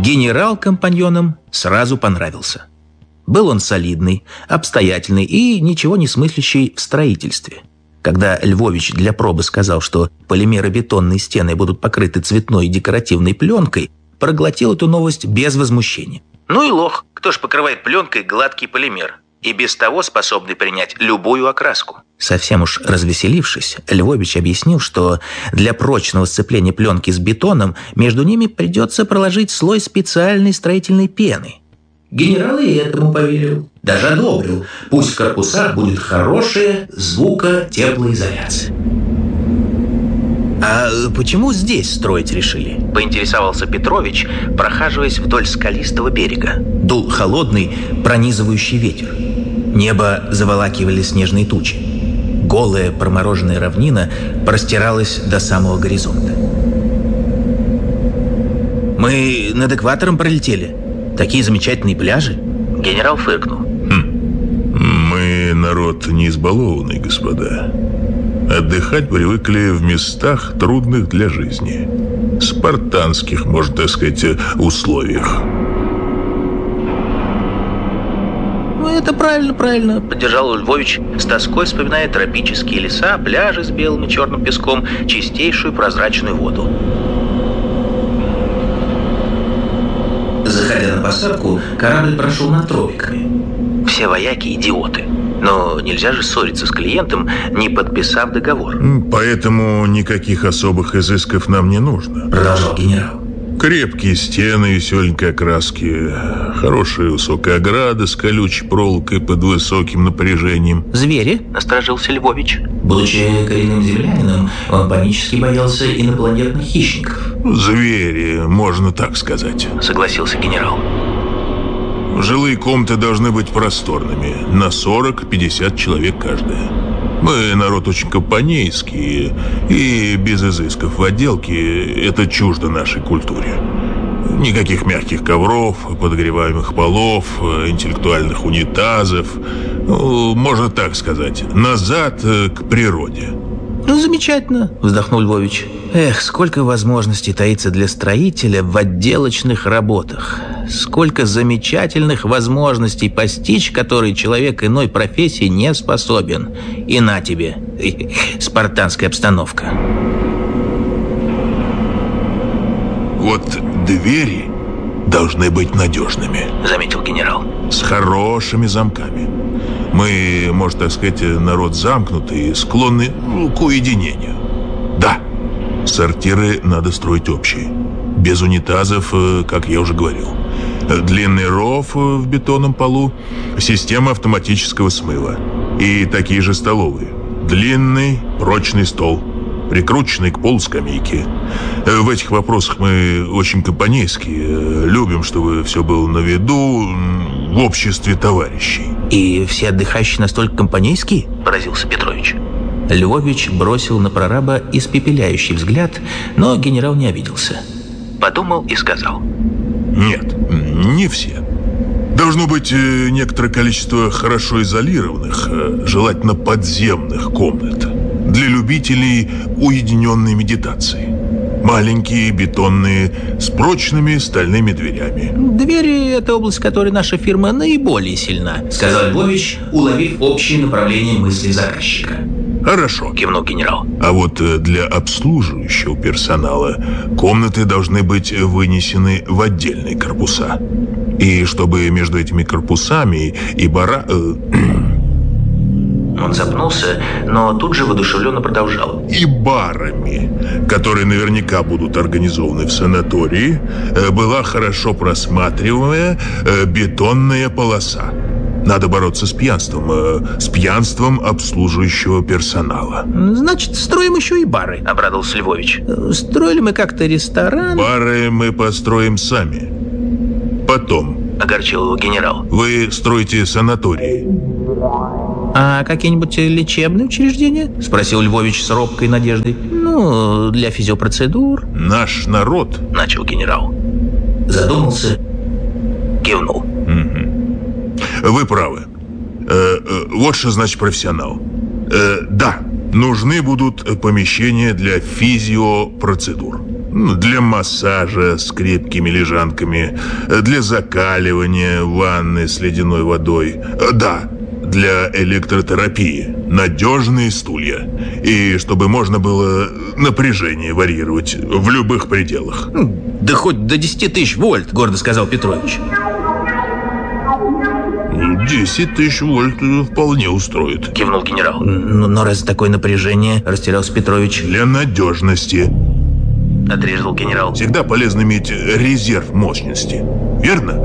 Генерал компаньонам сразу понравился. Был он солидный, обстоятельный и ничего не смыслящий в строительстве. Когда Львович для пробы сказал, что полимеробетонные стены будут покрыты цветной декоративной пленкой, проглотил эту новость без возмущения. Ну и лох, кто ж покрывает пленкой гладкий полимер, и без того способный принять любую окраску. Совсем уж развеселившись, Львович объяснил, что для прочного сцепления пленки с бетоном между ними придется проложить слой специальной строительной пены. Генерал и этому поверил, даже одобрил. Пусть в корпусах будет хорошая звуко-теплоизоляция. «А почему здесь строить решили?» – поинтересовался Петрович, прохаживаясь вдоль скалистого берега. Дул холодный, пронизывающий ветер. Небо заволакивали снежные тучи. Голая промороженная равнина простиралась до самого горизонта. «Мы над экватором пролетели. Такие замечательные пляжи!» Генерал фыркнул. Мы народ не избалованный, господа. Отдыхать привыкли в местах, трудных для жизни. Спартанских, можно так сказать, условиях. «Это правильно», — поддержал Львович, с тоской вспоминая тропические леса, пляжи с белым и черным песком, чистейшую прозрачную воду. Заходя на посадку, корабль прошел над тропиками. Все вояки идиоты. Но нельзя же ссориться с клиентом, не подписав договор. Поэтому никаких особых изысков нам не нужно, продолжал генерал. Крепкие стены, веселенькие окраски, хорошая высокая ограда с колючей проволокой под высоким напряжением. «Звери?» – насторожился Львович. Будучи коренным землянином, он панически боялся инопланетных хищников. «Звери, можно так сказать», – согласился генерал. Жилые комнаты должны быть просторными, на 40-50 человек каждая. Мы народ очень компанейский, и без изысков в отделке это чуждо нашей культуре. Никаких мягких ковров, подогреваемых полов, интеллектуальных унитазов. Можно так сказать, назад к природе. Замечательно, вздохнул Львович. Эх, сколько возможностей таится для строителя в отделочных работах. Сколько замечательных возможностей постичь, которые человек иной профессии не способен. И на тебе, спартанская обстановка. Вот двери должны быть надежными, заметил генерал. С хорошими замками. Мы, можно так сказать, народ замкнутый, склонны к уединению. Да, сортиры надо строить общие. Без унитазов, как я уже говорил. Длинный ров в бетонном полу, система автоматического смыва. И такие же столовые. Длинный, прочный стол, прикрученный к полу скамейки. В этих вопросах мы очень компанейские. Любим, чтобы все было на виду, в обществе товарищей. И все отдыхающие настолько компанейские? Поразился Петрович. Львович бросил на прораба испепеляющий взгляд, но генерал не обиделся. Подумал и сказал: нет, не все. Должно быть некоторое количество хорошо изолированных, желательно подземных комнат для любителей уединенной медитации. Маленькие, бетонные, с прочными стальными дверями. Двери – это область, в которой наша фирма наиболее сильна, сказал Львович, уловив общее направление мысли заказчика. Хорошо, кивнул генерал. А вот для обслуживающего персонала комнаты должны быть вынесены в отдельные корпуса. И чтобы между этими корпусами и Он запнулся, но тут же воодушевленно продолжал. И барами, которые наверняка будут организованы в санатории, была хорошо просматриваемая бетонная полоса. Надо бороться с пьянством обслуживающего персонала. Значит, строим еще и бары, обрадовался Львович. Строили мы как-то ресторан. Бары мы построим сами. Потом, огорчил его генерал, вы строите санатории. А какие-нибудь лечебные учреждения? Спросил Львович с робкой надеждой. Ну, для физиопроцедур. Наш народ, начал генерал. Задумался, кивнул. Вы правы. Вот что значит профессионал. Да, нужны будут помещения для физиопроцедур. Для массажа с крепкими лежанками, для закаливания ванны с ледяной водой. Да, для электротерапии. Надежные стулья. И чтобы можно было напряжение варьировать в любых пределах. Да хоть до 10 тысяч вольт, гордо сказал Петрович. 10 тысяч вольт вполне устроит, кивнул генерал. Но раз такое напряжение, растерялся Петрович. Для надежности, отрезал генерал. Всегда полезно иметь резерв мощности. Верно?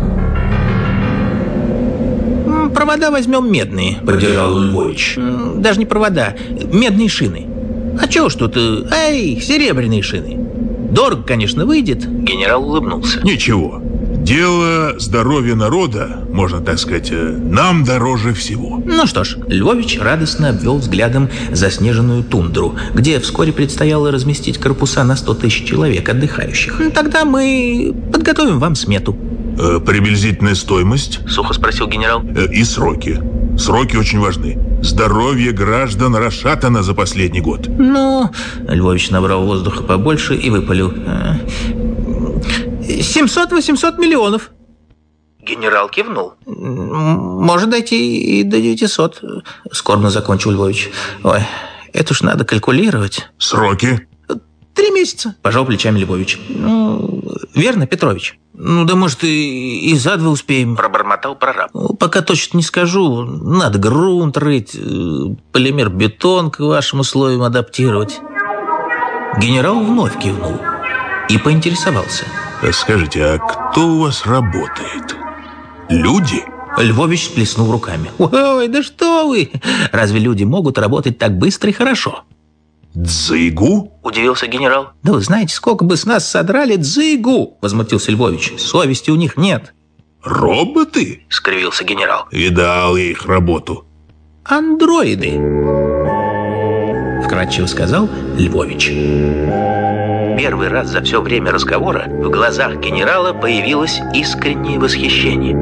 Провода возьмем медные, поддержал Львович. Даже не провода, медные шины. А чего ж тут, серебряные шины. Дорого, конечно, выйдет. Генерал улыбнулся. Ничего. Дело здоровья народа, можно так сказать, нам дороже всего. Ну что ж, Львович радостно обвел взглядом заснеженную тундру, где вскоре предстояло разместить корпуса на 100 тысяч человек отдыхающих. Тогда мы подготовим вам смету. Приблизительная стоимость? Сухо спросил генерал. И сроки. Сроки очень важны. Здоровье граждан расшатано за последний год. Львович набрал воздуха побольше и выпалил. 700-800 миллионов. Генерал кивнул. Может дойти и до 900. Скорбно закончил Львович. Ой, это уж надо калькулировать. Сроки? 3 месяца. Пожал плечами Львович. Верно, Петрович? Да может и за 2 успеем. Пробормотал прораб. Пока точно не скажу. Надо грунт рыть, полимер-бетон к вашим условиям адаптировать. Генерал вновь кивнул и поинтересовался. Скажите, а кто у вас работает? Люди? Львович сплеснул руками. Ой, да что вы! Разве люди могут работать так быстро и хорошо? Дзыгу? Удивился генерал. Да вы знаете, сколько бы с нас содрали дзыгу? Возмутился Львович. Совести у них нет. Роботы? Скривился генерал. Видал я их работу. Андроиды. Вкратчиво сказал Львович. Первый раз за все время разговора в глазах генерала появилось искреннее восхищение.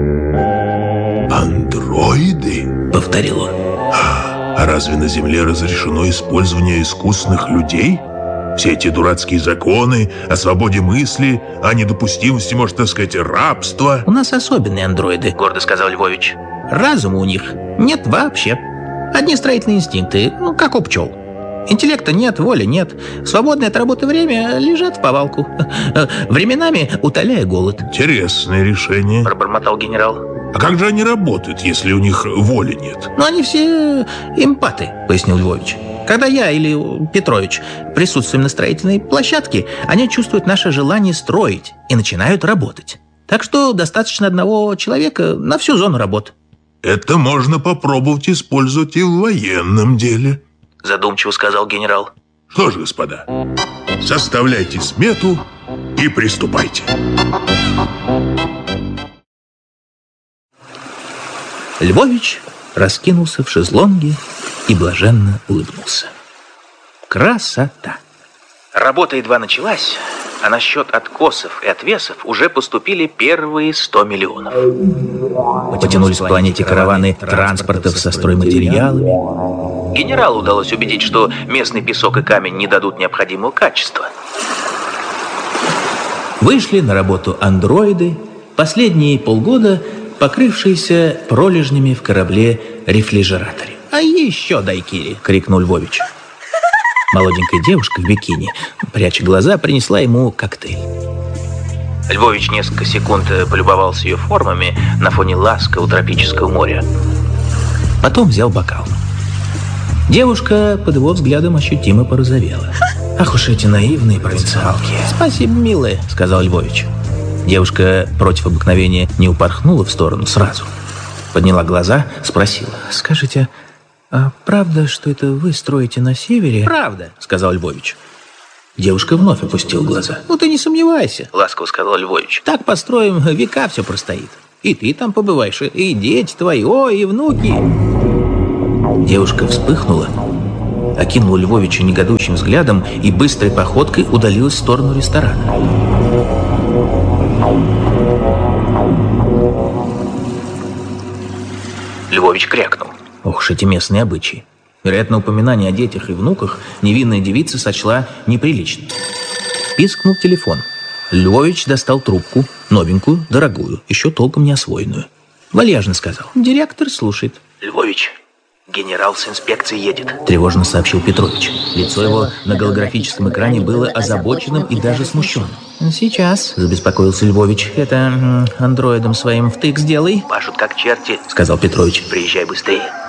«Андроиды?» — повторил он. «А разве на Земле разрешено использование искусственных людей? Все эти дурацкие законы о свободе мысли, о недопустимости, можно так сказать, рабства». «У нас особенные андроиды», — гордо сказал Львович. «Разума у них нет вообще. Одни строительные инстинкты, как у пчел. Интеллекта нет, воли нет. Свободное от работы время лежат в повалку. Временами утоляя голод». «Интересное решение», — пробормотал генерал. «А как же они работают, если у них воли нет?» Они все эмпаты», — пояснил Львович. «Когда я или Петрович присутствуем на строительной площадке, они чувствуют наше желание строить и начинают работать. Так что достаточно одного человека на всю зону работ». «Это можно попробовать использовать и в военном деле», — задумчиво сказал генерал. «Что ж, господа, составляйте смету и приступайте». Львович раскинулся в шезлонге и блаженно улыбнулся. Красота! Работа едва началась, а на счет откосов и отвесов уже поступили первые 100 миллионов. Потянулись по планете караваны транспортов со стройматериалами. Генералу удалось убедить, что местный песок и камень не дадут необходимого качества. Вышли на работу андроиды, последние полгода покрывшиеся пролежнями в корабле-рефрижераторе. «А еще дайкири!» — крикнул Львович. Молоденькая девушка в бикини, пряча глаза, принесла ему коктейль. Львович несколько секунд полюбовался ее формами на фоне ласкового тропического моря. Потом взял бокал. Девушка под его взглядом ощутимо порозовела. «Ах уж эти наивные провинциалки!» «Спасибо, милая», — сказал Львович. Девушка против обыкновения не упорхнула в сторону сразу. Подняла глаза, спросила. «Скажите, а правда, что это вы строите на севере?» «Правда», — сказал Львович. Девушка вновь опустила глаза. «Ты не сомневайся», — ласково сказал Львович. «Так построим, века все простоит. И ты там побываешь, и дети твои, и внуки». Девушка вспыхнула, окинула Львовича негодующим взглядом и быстрой походкой удалилась в сторону ресторана. Львович крякнул. Ох уж эти местные обычаи. Вероятно, упоминание о детях и внуках невинная девица сочла неприличным. Пискнул телефон. Львович достал трубку, новенькую, дорогую, еще толком не освоенную. Вальяжно сказал: «Директор слушает». «Львович, генерал с инспекции едет», — тревожно сообщил Петрович. Лицо его на голографическом экране было озабоченным и даже смущенным. «Сейчас», — забеспокоился Львович. «Это андроидом своим втык сделай». «Пашут как черти», — сказал Петрович. «Приезжай быстрее».